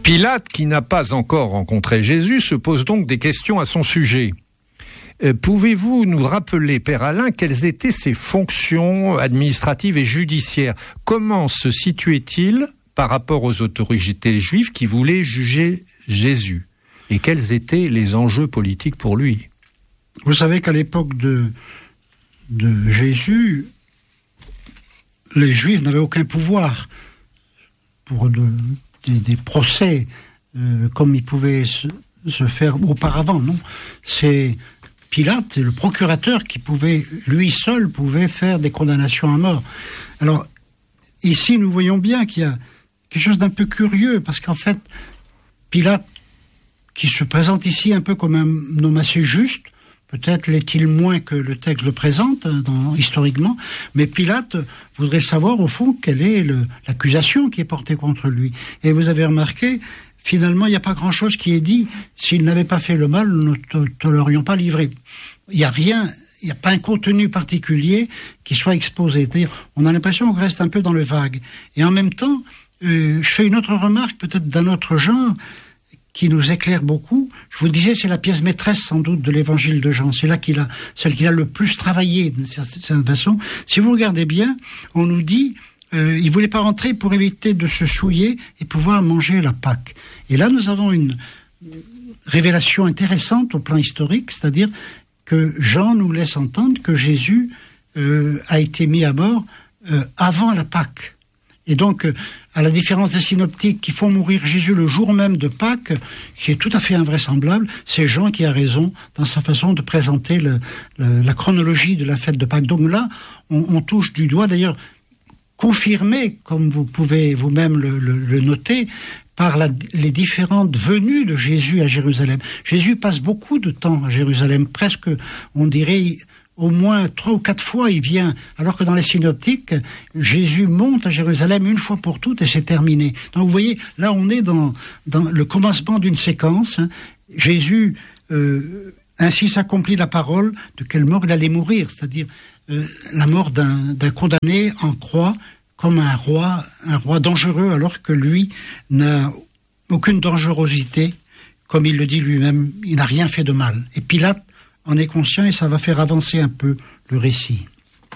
Pilate, qui n'a pas encore rencontré Jésus, se pose donc des questions à son sujet. Pouvez-vous nous rappeler, Père Alain, quelles étaient ses fonctions administratives et judiciaires ? Comment se situait-il par rapport aux autorités juives qui voulaient juger Jésus ? Et quels étaient les enjeux politiques pour lui ? Vous savez qu'à l'époque de Jésus, les Juifs n'avaient aucun pouvoir pour des procès comme ils pouvaient se faire auparavant, non ? C'est Pilate, le procurateur, qui lui seul pouvait faire des condamnations à mort. Alors, ici, nous voyons bien qu'il y a quelque chose d'un peu curieux, parce qu'en fait, Pilate, qui se présente ici un peu comme un homme assez juste, peut-être l'est-il moins que le texte le présente, historiquement, mais Pilate voudrait savoir, au fond, quelle est l'accusation qui est portée contre lui. Et vous avez remarqué, finalement, il n'y a pas grand-chose qui est dit. S'il n'avait pas fait le mal, nous ne te l'aurions pas livré. Il n'y a rien, il n'y a pas un contenu particulier qui soit exposé. C'est-à-dire, on a l'impression qu'on reste un peu dans le vague. Et en même temps, je fais une autre remarque, peut-être d'un autre genre, qui nous éclaire beaucoup. Je vous disais, c'est la pièce maîtresse, sans doute, de l'évangile de Jean. C'est là celle qu'il a le plus travaillé, d'une certaine façon. Si vous regardez bien, on nous dit, il voulait pas rentrer pour éviter de se souiller et pouvoir manger la Pâque. Et là, nous avons une révélation intéressante au plan historique, c'est-à-dire que Jean nous laisse entendre que Jésus a été mis à mort avant la Pâque. Et donc, à la différence des synoptiques qui font mourir Jésus le jour même de Pâques, qui est tout à fait invraisemblable, c'est Jean qui a raison dans sa façon de présenter la chronologie de la fête de Pâques. Donc là, on touche du doigt, d'ailleurs, confirmé, comme vous pouvez vous-même le noter, par les différentes venues de Jésus à Jérusalem. Jésus passe beaucoup de temps à Jérusalem, presque, on dirait, au moins 3 ou 4 fois il vient, alors que dans les synoptiques, Jésus monte à Jérusalem une fois pour toutes et c'est terminé. Donc vous voyez, là on est dans le commencement d'une séquence. Jésus, ainsi s'accomplit la parole de quelle mort il allait mourir, c'est-à-dire la mort d'un condamné en croix, comme un roi dangereux, alors que lui n'a aucune dangerosité, comme il le dit lui-même, il n'a rien fait de mal. Et Pilate en est conscient et ça va faire avancer un peu le récit.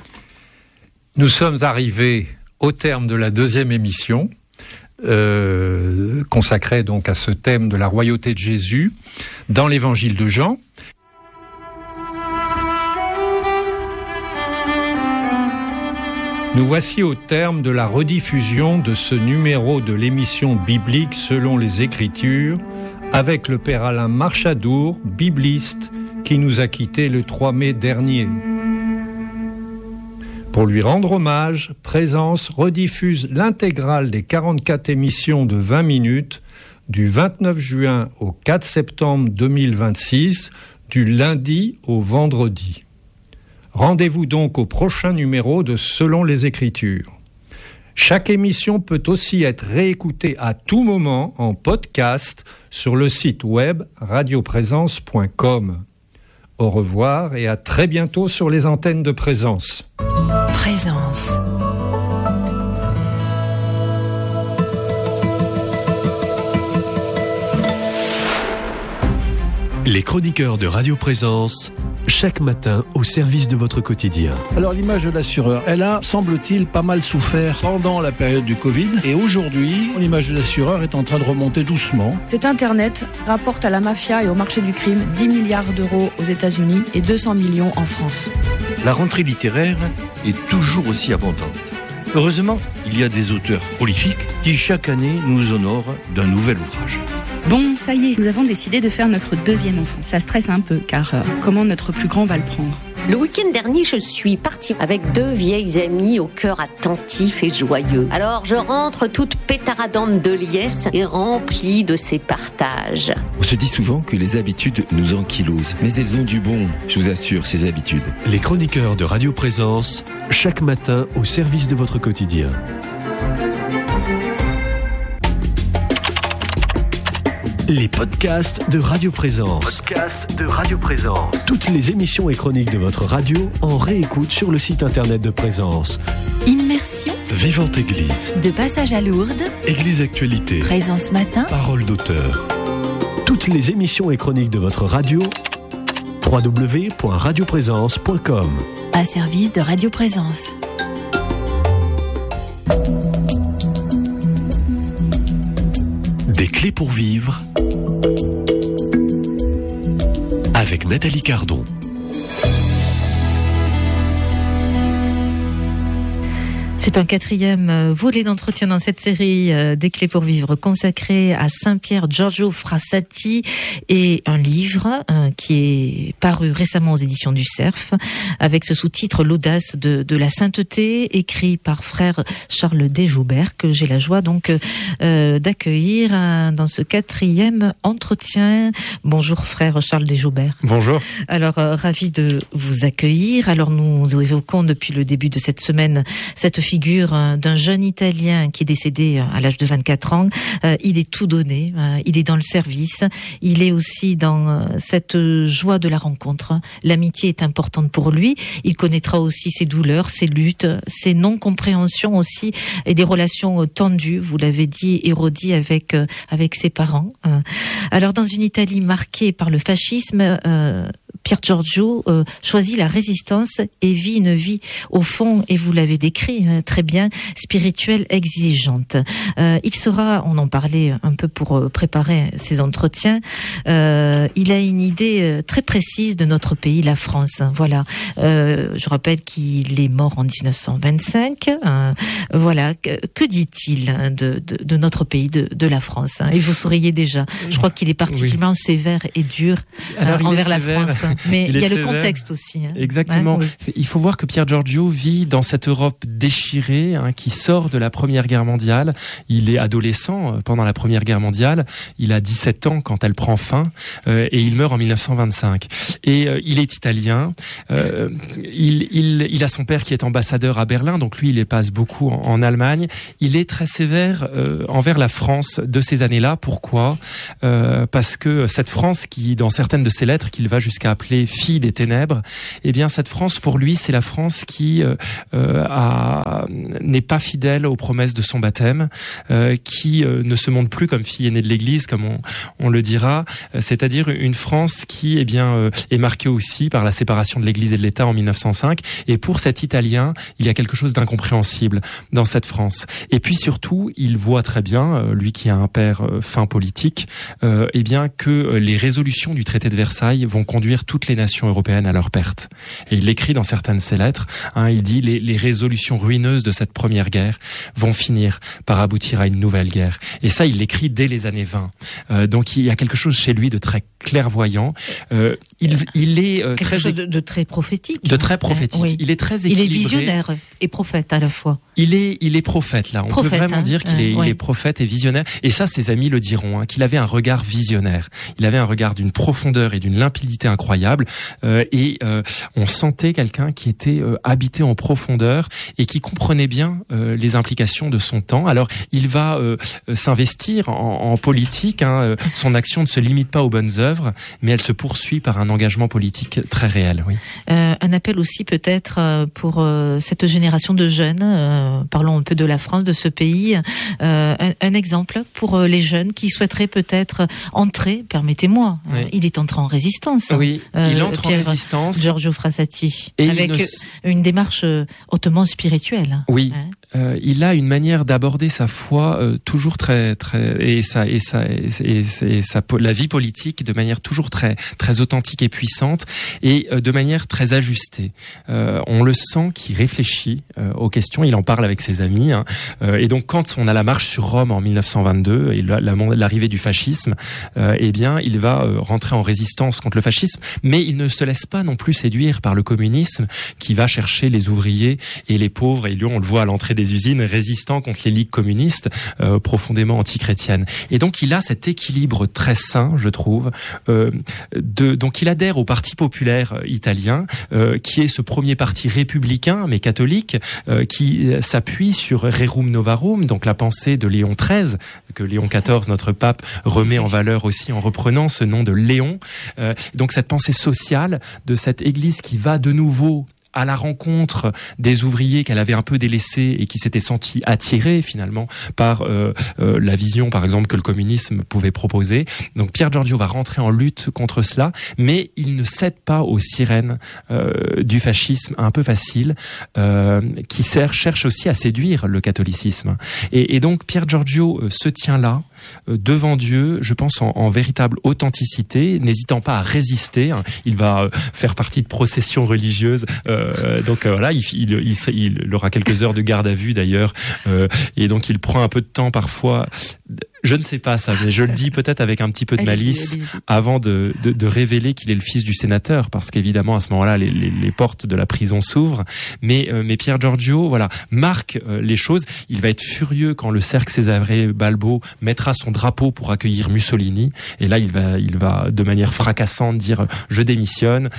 Nous sommes arrivés au terme de la 2e émission, consacrée donc à ce thème de la royauté de Jésus, dans l'évangile de Jean. Nous voici au terme de la rediffusion de ce numéro de l'émission biblique selon les Écritures, avec le Père Alain Marchadour, bibliste, qui nous a quittés le 3 mai dernier. Pour lui rendre hommage, Présence rediffuse l'intégrale des 44 émissions de 20 minutes du 29 juin au 4 septembre 2026, du lundi au vendredi. Rendez-vous donc au prochain numéro de Selon les Écritures. Chaque émission peut aussi être réécoutée à tout moment en podcast sur le site web radioprésence.com. Au revoir et à très bientôt sur les antennes de Présence. Présence. Les chroniqueurs de Radio Présence, chaque matin au service de votre quotidien. Alors l'image de l'assureur, elle a, semble-t-il, pas mal souffert pendant la période du Covid. Et aujourd'hui, l'image de l'assureur est en train de remonter doucement. Cet Internet rapporte à la mafia et au marché du crime 10 milliards d'euros aux États-Unis et 200 millions en France. La rentrée littéraire est toujours aussi abondante. Heureusement, il y a des auteurs prolifiques qui chaque année nous honorent d'un nouvel ouvrage. Bon, ça y est, nous avons décidé de faire notre 2e enfant. Ça stresse un peu, car comment notre plus grand va le prendre ? Le week-end dernier, je suis partie avec 2 vieilles amies au cœur attentif et joyeux. Alors, je rentre toute pétaradante de liesse et remplie de ces partages. On se dit souvent que les habitudes nous ankylosent, mais elles ont du bon, je vous assure, ces habitudes. Les chroniqueurs de Radio Présence, chaque matin au service de votre quotidien. Les podcasts de Radio Présence. Toutes les émissions et chroniques de votre radio en réécoute sur le site internet de Présence. Immersion, Vivante Église, de passage à Lourdes, Église Actualité, Présence Matin, Parole d'auteur. Toutes les émissions et chroniques de votre radio, www.radioprésence.com. un service de Radio Présence. Des clés pour vivre avec Nathalie Cardon. C'est un quatrième volet d'entretien dans cette série des clés pour vivre consacrée à Saint-Pierre Giorgio Frassati et un livre qui est paru récemment aux éditions du Cerf avec ce sous-titre L'audace de la sainteté, écrit par frère Charles Desjoubert, que j'ai la joie donc d'accueillir dans ce quatrième entretien. Bonjour frère Charles Desjoubert. Bonjour. Alors ravi de vous accueillir. Alors nous évoquons depuis le début de cette semaine cette figure d'un jeune Italien qui est décédé à l'âge de 24 ans. Il est tout donné, il est dans le service, il est aussi dans cette joie de la rencontre. L'amitié est importante pour lui, il connaîtra aussi ses douleurs, ses luttes, ses non-compréhensions aussi, et des relations tendues, vous l'avez dit, Hérodi avec ses parents. Alors dans une Italie marquée par le fascisme, Pier Giorgio choisit la résistance et vit une vie au fond, et vous l'avez décrit très bien, spirituelle, exigeante. Il sera, on en parlait un peu pour préparer ces entretiens, il a une idée très précise de notre pays, la France. Voilà. Je rappelle qu'il est mort en 1925. Voilà. Que dit-il de notre pays, de la France? Et vous souriez déjà. Je crois qu'il est particulièrement sévère et dur envers la France. Mais il y a le contexte aussi. Exactement. Ouais, oui. Il faut voir que Pier Giorgio vit dans cette Europe déchirée, qui sort de la Première Guerre mondiale. Il est adolescent pendant la Première Guerre mondiale. Il a 17 ans quand elle prend fin et il meurt en 1925. Et il est italien. Il a son père qui est ambassadeur à Berlin, donc lui il passe beaucoup en Allemagne. Il est très sévère envers la France de ces années-là. Pourquoi ? Parce que cette France qui, dans certaines de ses lettres, qu'il va jusqu'à appeler fille des ténèbres, eh bien cette France pour lui c'est la France qui n'est pas fidèle aux promesses de son baptême, qui ne se montre plus comme fille aînée de l'Église, comme on le dira, c'est-à-dire une France qui est marquée aussi par la séparation de l'Église et de l'État en 1905. Et pour cet Italien, il y a quelque chose d'incompréhensible dans cette France. Et puis surtout, il voit très bien, lui qui a un père fin politique, eh bien que les résolutions du traité de Versailles vont conduire toutes les nations européennes à leur perte. Et il l'écrit dans certaines de ses lettres, il dit les résolutions ruineuses de cette première guerre vont finir par aboutir à une nouvelle guerre. Et ça, il l'écrit dès les années 20. Donc il y a quelque chose chez lui de très clairvoyant. Il est quelque chose de très prophétique. De très prophétique. Oui. Il est très équilibré. Il est visionnaire et prophète à la fois. Il est prophète là. On peut vraiment dire qu'il est prophète et visionnaire. Et ça, ses amis le diront, qu'il avait un regard visionnaire. Il avait un regard d'une profondeur et d'une limpidité incroyable. On sentait quelqu'un qui était habité en profondeur et qui comprenait bien les implications de son temps. Alors, il va s'investir en politique. Son action ne se limite pas aux bonnes œuvres, mais elle se poursuit par un engagement politique très réel. Oui. Un appel aussi peut-être pour cette génération de jeunes. Parlons un peu de la France, de ce pays. Un exemple pour les jeunes qui souhaiteraient peut-être entrer, permettez-moi, il est entré en résistance. Oui, il entre en résistance. Giorgio Frassati, avec une démarche hautement spirituelle. Oui. Il a une manière d'aborder sa foi toujours très la vie politique de manière toujours très très authentique et puissante et de manière très ajustée. On le sent qu'il réfléchit aux questions, il en parle avec ses amis et donc quand on a la marche sur Rome en 1922 et l'arrivée du fascisme, eh bien il va rentrer en résistance contre le fascisme Mais il ne se laisse pas non plus séduire par le communisme qui va chercher les ouvriers et les pauvres, et lui on le voit à l'entrée des usines, résistant contre les ligues communistes profondément antichrétiennes. Et donc il a cet équilibre très sain, je trouve, donc il adhère au Parti populaire italien, qui est ce premier parti républicain mais catholique, qui s'appuie sur Rerum Novarum, donc la pensée de Léon XIII, que Léon XIV, notre pape, remet en valeur aussi en reprenant ce nom de Léon. Donc cette pensée sociale de cette Église qui va de nouveau à la rencontre des ouvriers qu'elle avait un peu délaissés et qui s'étaient sentis attirés finalement par la vision, par exemple, que le communisme pouvait proposer. Donc Pier Giorgio va rentrer en lutte contre cela, mais il ne cède pas aux sirènes du fascisme un peu facile, qui cherche aussi à séduire le catholicisme. Et donc Pier Giorgio se tient là, devant Dieu, je pense en véritable authenticité, n'hésitant pas à résister. Il va faire partie de processions religieuses, donc voilà, il aura quelques heures de garde à vue d'ailleurs, et donc il prend un peu de temps parfois. Je ne sais pas ça, mais je le dis peut-être avec un petit peu de malice avant de révéler qu'il est le fils du sénateur, parce qu'évidemment à ce moment-là les portes de la prison s'ouvrent. Mais Pier Giorgio, voilà, marque les choses. Il va être furieux quand le cercle Cesare Balbo mettra son drapeau pour accueillir Mussolini, et là il va de manière fracassante dire je démissionne,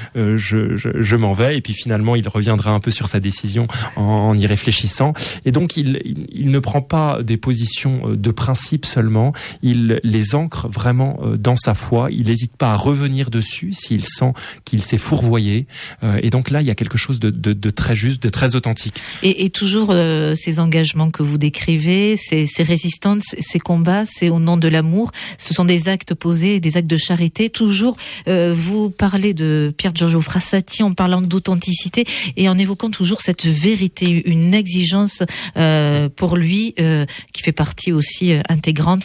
je m'en vais, et puis finalement il reviendra un peu sur sa décision en y réfléchissant. Et donc il ne prend pas des positions de principe seulement. Il les ancre vraiment dans sa foi. Il n'hésite pas à revenir dessus s'il sent qu'il s'est fourvoyé. Et donc là, il y a quelque chose de très juste, de très authentique. Et toujours ces engagements que vous décrivez, ces résistances, ces combats, c'est au nom de l'amour. Ce sont des actes posés, des actes de charité. Toujours, vous parlez de Pier Giorgio Frassati en parlant d'authenticité et en évoquant toujours cette vérité, une exigence pour lui qui fait partie aussi intégrante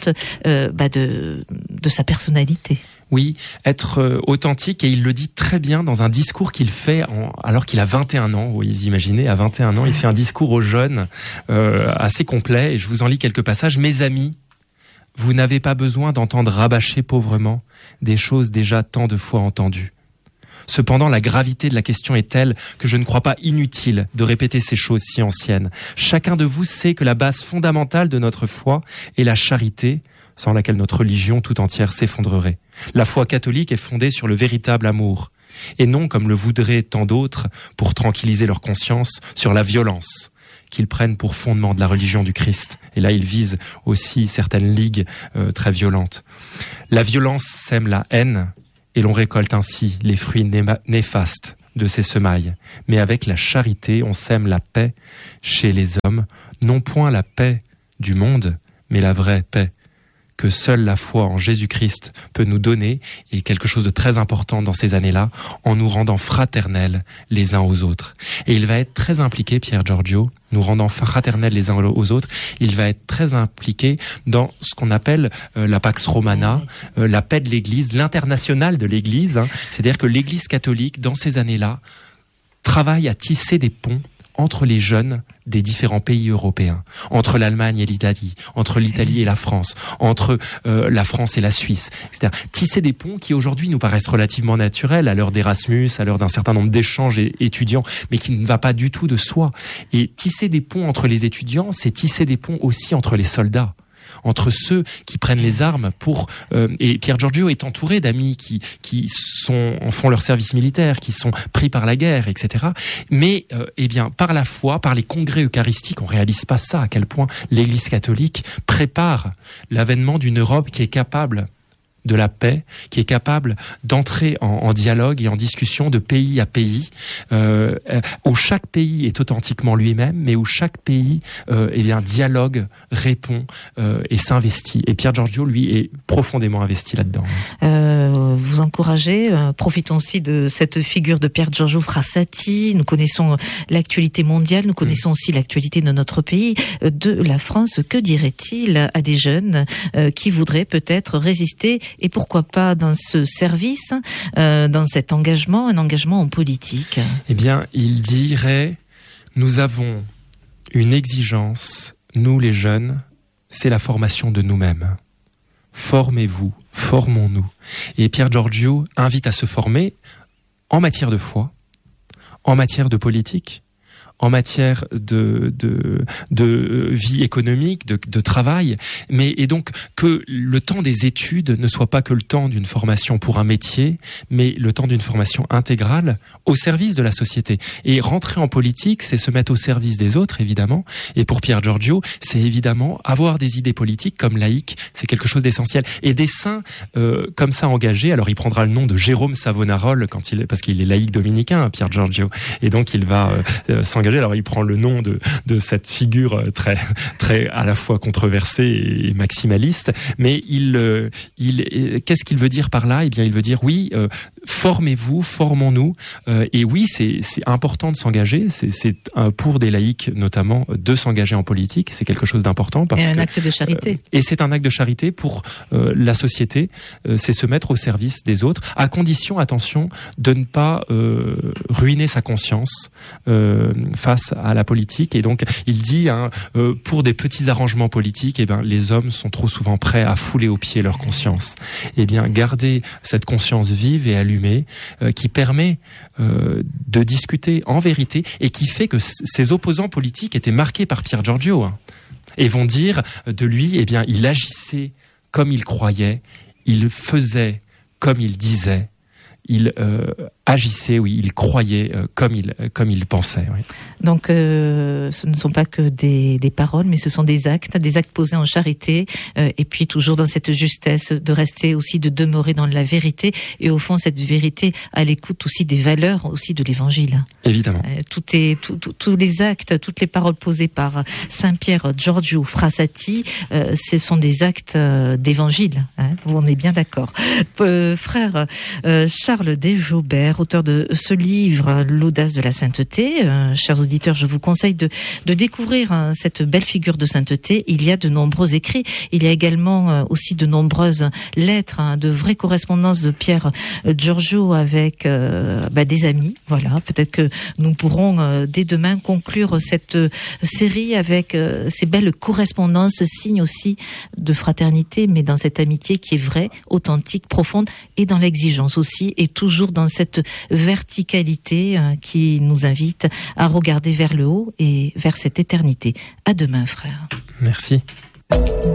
de sa personnalité. Oui, être authentique, et il le dit très bien dans un discours qu'il fait alors qu'il a 21 ans. Vous imaginez, à 21 ans, il fait un discours aux jeunes assez complet, et je vous en lis quelques passages. « Mes amis, vous n'avez pas besoin d'entendre rabâcher pauvrement des choses déjà tant de fois entendues. Cependant, la gravité de la question est telle que je ne crois pas inutile de répéter ces choses si anciennes. Chacun de vous sait que la base fondamentale de notre foi est la charité, sans laquelle notre religion tout entière s'effondrerait. La foi catholique est fondée sur le véritable amour, et non, comme le voudraient tant d'autres, pour tranquilliser leur conscience, sur la violence qu'ils prennent pour fondement de la religion du Christ. Et là, ils visent aussi certaines ligues très violentes. La violence sème la haine, et l'on récolte ainsi les fruits néfastes de ces semailles. Mais avec la charité, on sème la paix chez les hommes, non point la paix du monde, mais la vraie paix que seule la foi en Jésus-Christ peut nous donner, et quelque chose de très important dans ces années-là, en nous rendant fraternels les uns aux autres. Et il va être très impliqué, Pier Giorgio, nous rendant fraternels les uns aux autres, il va être très impliqué dans ce qu'on appelle la Pax Romana, la paix de l'Église, l'international de l'Église, c'est-à-dire que l'Église catholique, dans ces années-là, travaille à tisser des ponts entre les jeunes des différents pays européens, entre l'Allemagne et l'Italie, entre l'Italie et la France, entre la France et la Suisse, etc. Tisser des ponts qui aujourd'hui nous paraissent relativement naturels à l'heure d'Erasmus, à l'heure d'un certain nombre d'échanges étudiants, mais qui ne va pas du tout de soi. Et tisser des ponts entre les étudiants, c'est tisser des ponts aussi entre les soldats, entre ceux qui prennent les armes pour... et Pier Giorgio est entouré d'amis qui font leur service militaire, qui sont pris par la guerre, etc. Mais par la foi, par les congrès eucharistiques, on réalise pas ça, à quel point l'Église catholique prépare l'avènement d'une Europe qui est capable de la paix, qui est capable d'entrer en dialogue et en discussion de pays à pays, où chaque pays est authentiquement lui-même, mais où chaque pays dialogue, répond et s'investit. Et Pier Giorgio, lui, est profondément investi là-dedans. Vous encouragez, profitons aussi de cette figure de Pier Giorgio Frassati. Nous connaissons l'actualité mondiale, nous connaissons aussi l'actualité de notre pays, de la France. Que dirait-il à des jeunes qui voudraient peut-être résister, et pourquoi pas dans ce service, dans cet engagement, un engagement en politique? Eh bien, il dirait, nous avons une exigence, nous les jeunes, c'est la formation de nous-mêmes. Formez-vous, formons-nous. Et Pier Giorgio invite à se former en matière de foi, en matière de politique, en matière de vie économique, de travail, et donc que le temps des études ne soit pas que le temps d'une formation pour un métier, mais le temps d'une formation intégrale au service de la société. Et rentrer en politique, c'est se mettre au service des autres, évidemment. Et pour Pier Giorgio, c'est évidemment avoir des idées politiques comme laïque, c'est quelque chose d'essentiel. Et des saints comme ça engagés, alors il prendra le nom de Jérôme Savonarole parce qu'il est laïque dominicain, hein, Pier Giorgio, et donc il va s'engager. Alors il prend le nom de cette figure très très à la fois controversée et maximaliste, mais qu'est-ce qu'il veut dire par là ? Eh bien, il veut dire oui, formez-vous, formons-nous, et oui, c'est important de s'engager. C'est pour des laïcs notamment de s'engager en politique. C'est quelque chose d'important parce que un acte de charité. Et c'est un acte de charité pour la société. C'est se mettre au service des autres, à condition, attention, de ne pas ruiner sa conscience face à la politique. Et donc il dit pour des petits arrangements politiques, les hommes sont trop souvent prêts à fouler aux pieds leur conscience. Garder cette conscience vive et allumée qui permet de discuter en vérité et qui fait que ces opposants politiques étaient marqués par Pier Giorgio et vont dire de lui, il agissait comme il croyait, il faisait comme il disait, il agissait, oui, il croyait comme il pensait. Oui. Donc, ce ne sont pas que des paroles, mais ce sont des actes posés en charité, et puis toujours dans cette justesse de rester aussi, de demeurer dans la vérité, et au fond, cette vérité à l'écoute aussi des valeurs aussi de l'Évangile. Évidemment. Tous les actes, toutes les paroles posées par Saint Pier Giorgio Frassati, ce sont des actes d'Évangile. On est bien d'accord. Frère Charles Desjobert, auteur de ce livre, L'audace de la sainteté. Chers auditeurs, je vous conseille de découvrir cette belle figure de sainteté. Il y a de nombreux écrits. Il y a également aussi de nombreuses lettres, de vraies correspondances de Pier Giorgio avec des amis. Voilà, peut-être que nous pourrons dès demain conclure cette série avec ces belles correspondances, signes aussi de fraternité, mais dans cette amitié qui est vraie, authentique, profonde, et dans l'exigence aussi, et toujours dans cette verticalité qui nous invite à regarder vers le haut et vers cette éternité. À demain, frère. Merci.